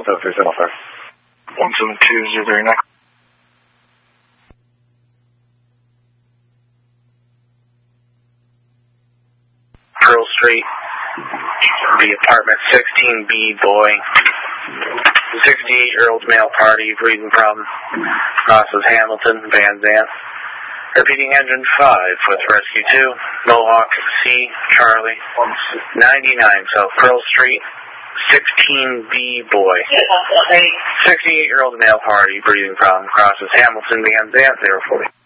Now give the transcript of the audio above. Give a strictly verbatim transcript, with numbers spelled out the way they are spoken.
one seven three seven five. one seven two zero three nine. Pearl Street, the apartment sixteen B boy. sixty-eight-year-old male party, breathing problem. Crosses Hamilton, Van Zandt. Repeating engine five with rescue two, Mohawk C, Charlie, ninety-nine South Pearl Street, sixteen B boy. sixty-eight-year-old male party, breathing problem. Crosses Hamilton, Van Zandt, zero forty.